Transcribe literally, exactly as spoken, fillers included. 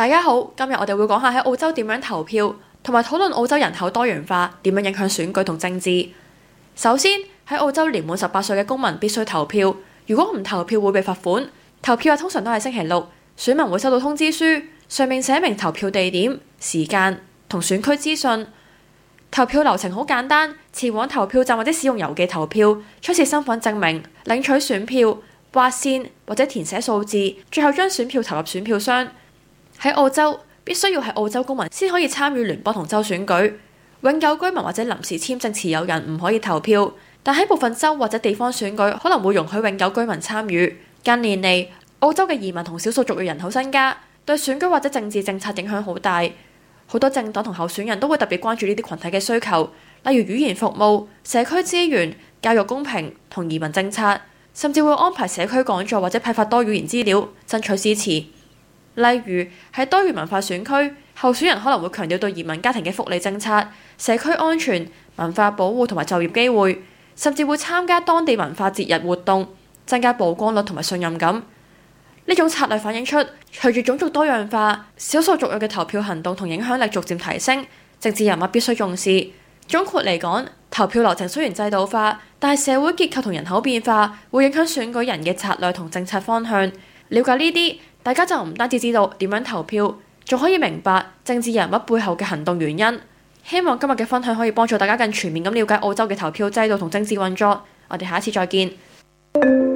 大家好，今日我哋會講下喺澳洲點樣投票，同埋討論澳洲人口多元化點樣影響選舉同政治。首先，喺澳洲年滿十八歲嘅公民必須投票，如果唔投票會被罰款。投票日通常都係星期六，選民會收到通知書，上面寫明投票地點、時間同選區資訊。投票流程好簡單，前往投票站或者使用郵寄投票，出示身份證明，領取選票、劃線或者填寫數字，最後將選票投入選票箱。喺澳洲，必須要係澳洲公民先可以參與聯邦同州選舉，永久居民或者臨時簽證持有人唔可以投票，但喺部分州或者地方選舉可能會容許永久居民參與。近年嚟，澳洲嘅移民同少數族裔人口增加，對選舉或者政治政策影響好大。好多政黨同候選人都會特別關注呢啲群體嘅需求，例如語言服務、社區資源、教育公平同移民政策，甚至會安排社區講座或者派發多語言資料，爭取支持。例如喺多元文化選區，候選人可能會強調對移民家庭嘅福利政策、社區安全、文化保護同埋就業機會，甚至會參加當地文化節日活動，增加曝光率同埋信任感。呢種策略反映出，隨住種族多樣化，少數族裔嘅投票行動同影響力逐漸提升，政治人物必須重視。總括嚟講，投票流程雖然制度化，但係社會結構同人口變化會影響選舉人嘅策略同政策方向。了解呢啲，大家就唔單止知道點樣投票，仲可以明白政治人物背後嘅行動原因。希望今日嘅分享可以幫助大家更全面咁了解澳洲嘅投票制度同政治運作。我哋下一次再見。